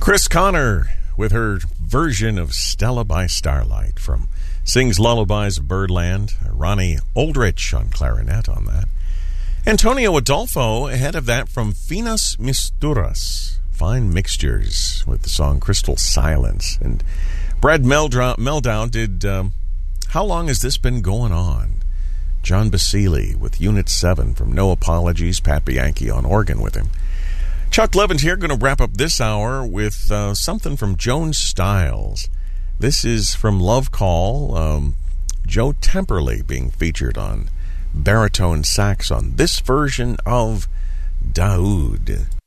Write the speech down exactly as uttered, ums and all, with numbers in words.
Chris Connor with her version of Stella by Starlight from Sings Lullabies of Birdland. Ronnie Aldrich on clarinet on that. Antonio Adolfo ahead of that from Finas Misturas, Fine Mixtures, with the song Crystal Silence. And Brad Meldau, Meldau did um, How Long Has This Been Going On? John Basile with Unit seven from No Apologies, Pat Bianchi on organ with him. Chuck Levins here, going to wrap up this hour with uh, something from Joan Styles. This is from Love Call, um, Joe Temperley being featured on baritone sax on this version of Daoud.